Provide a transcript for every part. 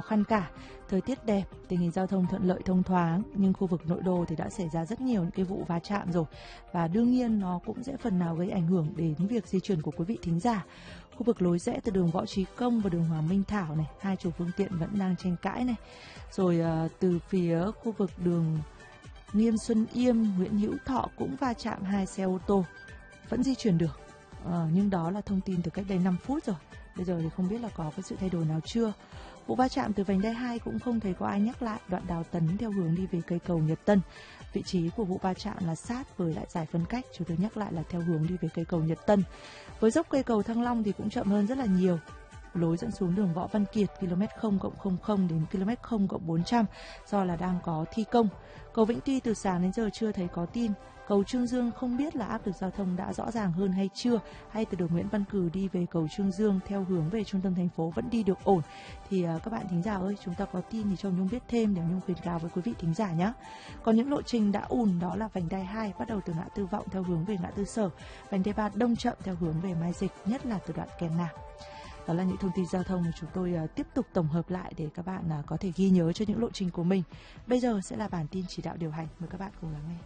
khăn cả. Thời tiết đẹp, tình hình giao thông thuận lợi thông thoáng, nhưng khu vực nội đô thì đã xảy ra rất nhiều những cái vụ va chạm rồi, và đương nhiên nó cũng sẽ phần nào gây ảnh hưởng đến việc di chuyển của quý vị thính giả. Khu vực lối rẽ từ đường Võ Trí Công và đường Hoàng Minh Thảo này, hai chủ phương tiện vẫn đang tranh cãi này. Rồi từ phía khu vực đường Nghiêm Xuân Yêm, Nguyễn Hữu Thọ cũng va chạm hai xe ô tô, vẫn di chuyển được. Nhưng đó là thông tin từ cách đây 5 phút rồi. Bây giờ thì không biết là có cái sự thay đổi nào chưa. Vụ va chạm từ vành đai 2 cũng không thấy có ai nhắc lại, đoạn Đào Tấn theo hướng đi về cây cầu Nhật Tân. Vị trí của vụ va chạm là sát với lại giải phân cách, chúng tôi nhắc lại là theo hướng đi về cây cầu Nhật Tân. Với dốc cây cầu Thăng Long thì cũng chậm hơn rất là nhiều. Lối dẫn xuống đường Võ Văn Kiệt km 0+00 đến km 0+400 do là đang có thi công. Cầu Vĩnh Tuy từ sáng đến giờ chưa thấy có tin. Cầu Trương Dương không biết là áp lực giao thông đã rõ ràng hơn hay chưa, hay từ đường Nguyễn Văn Cừ đi về cầu Trương Dương theo hướng về trung tâm thành phố vẫn đi được ổn. Thì các bạn thính giả ơi, chúng ta có tin thì cho Nhung biết thêm để Nhung khuyến cáo với quý vị thính giả nhé. Còn những lộ trình đã ùn đó là vành đai 2 bắt đầu từ ngã tư Vọng theo hướng về ngã tư Sở, vành đai 3 đông chậm theo hướng về Mai Dịch, nhất là từ đoạn Kèn Nạc. Đó là những thông tin giao thông mà chúng tôi tiếp tục tổng hợp lại để các bạn có thể ghi nhớ cho những lộ trình của mình. Bây giờ sẽ là bản tin chỉ đạo điều hành, mời các bạn cùng lắng nghe.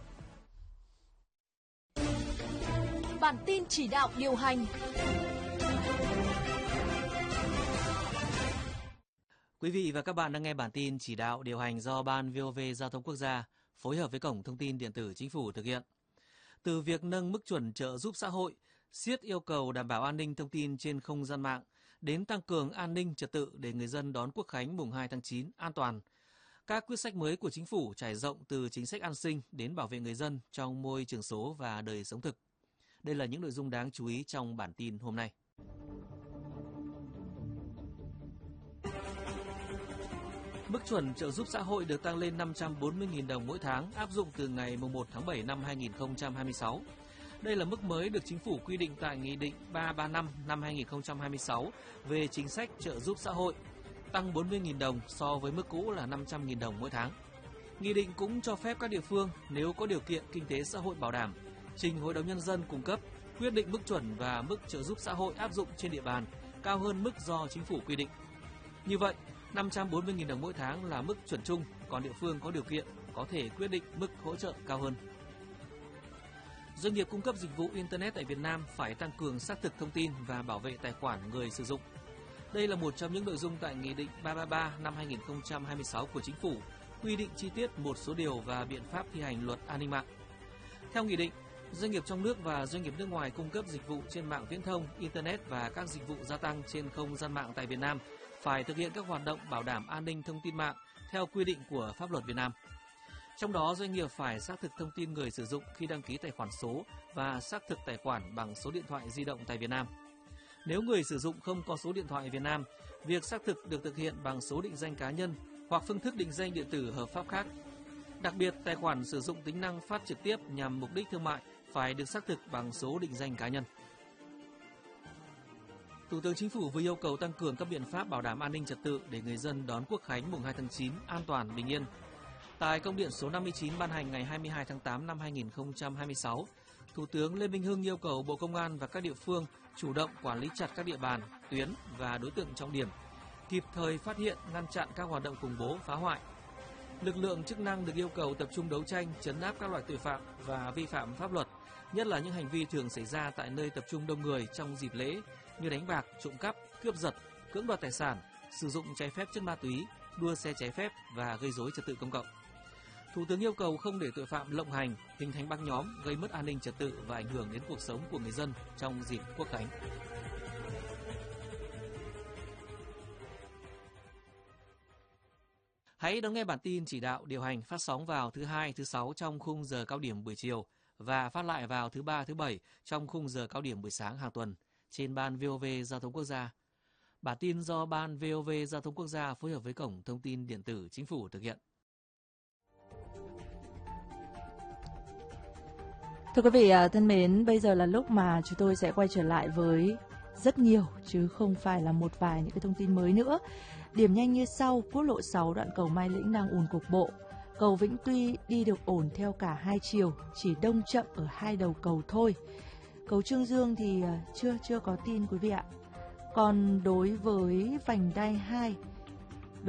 Bản tin chỉ đạo điều hành. Quý vị và các bạn đang nghe bản tin chỉ đạo điều hành do Ban VOV Giao thông Quốc gia phối hợp với Cổng Thông tin Điện tử Chính phủ thực hiện. Từ việc nâng mức chuẩn trợ giúp xã hội, siết yêu cầu đảm bảo an ninh thông tin trên không gian mạng, đến tăng cường an ninh trật tự để người dân đón Quốc khánh mùng 2 tháng 9 an toàn. Các quyết sách mới của Chính phủ trải rộng từ chính sách an sinh đến bảo vệ người dân trong môi trường số và đời sống thực. Đây là những nội dung đáng chú ý trong bản tin hôm nay. Mức chuẩn trợ giúp xã hội được tăng lên 540.000 đồng mỗi tháng, áp dụng từ ngày 1 tháng 7 năm 2026. Đây là mức mới được Chính phủ quy định tại Nghị định 335 năm 2026 về chính sách trợ giúp xã hội, tăng 40.000 đồng so với mức cũ là 500.000 đồng mỗi tháng. Nghị định cũng cho phép các địa phương nếu có điều kiện kinh tế xã hội bảo đảm, trình Hội đồng Nhân dân cung cấp, quyết định mức chuẩn và mức trợ giúp xã hội áp dụng trên địa bàn cao hơn mức do Chính phủ quy định. Như vậy, 540.000 đồng mỗi tháng là mức chuẩn chung, còn địa phương có điều kiện có thể quyết định mức hỗ trợ cao hơn. Doanh nghiệp cung cấp dịch vụ Internet tại Việt Nam phải tăng cường xác thực thông tin và bảo vệ tài khoản người sử dụng. Đây là một trong những nội dung tại Nghị định 333 năm 2026 của Chính phủ, quy định chi tiết một số điều và biện pháp thi hành luật an ninh mạng. Theo Nghị định, doanh nghiệp trong nước và doanh nghiệp nước ngoài cung cấp dịch vụ trên mạng viễn thông, Internet và các dịch vụ gia tăng trên không gian mạng tại Việt Nam phải thực hiện các hoạt động bảo đảm an ninh thông tin mạng theo quy định của pháp luật Việt Nam. Trong đó, doanh nghiệp phải xác thực thông tin người sử dụng khi đăng ký tài khoản số và xác thực tài khoản bằng số điện thoại di động tại Việt Nam. Nếu người sử dụng không có số điện thoại Việt Nam, việc xác thực được thực hiện bằng số định danh cá nhân hoặc phương thức định danh điện tử hợp pháp khác. Đặc biệt, tài khoản sử dụng tính năng phát trực tiếp nhằm mục đích thương mại phải được xác thực bằng số định danh cá nhân. Thủ tướng Chính phủ vừa yêu cầu tăng cường các biện pháp bảo đảm an ninh trật tự để người dân đón Quốc khánh mùng 2 tháng 9 an toàn, bình yên. Tại công điện số 59 ban hành ngày 22 tháng 8 năm 2026, Thủ tướng Lê Minh Hưng yêu cầu Bộ Công an và các địa phương chủ động quản lý chặt các địa bàn, tuyến và đối tượng trọng điểm, kịp thời phát hiện, ngăn chặn các hoạt động khủng bố, phá hoại. Lực lượng chức năng được yêu cầu tập trung đấu tranh, trấn áp các loại tội phạm và vi phạm pháp luật, nhất là những hành vi thường xảy ra tại nơi tập trung đông người trong dịp lễ như đánh bạc, trộm cắp, cướp giật, cưỡng đoạt tài sản, sử dụng trái phép chất ma túy, đua xe trái phép và gây rối trật tự công cộng. Thủ tướng yêu cầu không để tội phạm lộng hành, hình thành băng nhóm, gây mất an ninh trật tự và ảnh hưởng đến cuộc sống của người dân trong dịp Quốc khánh. Hãy đón nghe bản tin chỉ đạo điều hành phát sóng vào thứ Hai, thứ Sáu trong khung giờ cao điểm buổi chiều và phát lại vào thứ Ba, thứ Bảy trong khung giờ cao điểm buổi sáng hàng tuần trên Ban VOV Giao thông Quốc gia. Bản tin do Ban VOV Giao thông Quốc gia phối hợp với Cổng Thông tin Điện tử Chính phủ thực hiện. Thưa quý vị thân mến, bây giờ là lúc mà chúng tôi sẽ quay trở lại với rất nhiều chứ không phải là một vài những cái thông tin mới nữa. Điểm nhanh như sau: quốc lộ 6 đoạn cầu Mai Lĩnh đang ùn cục bộ. Cầu Vĩnh Tuy đi được ổn theo cả hai chiều, chỉ đông chậm ở hai đầu cầu thôi. Cầu Trương Dương thì chưa có tin quý vị ạ. Còn đối với vành đai 2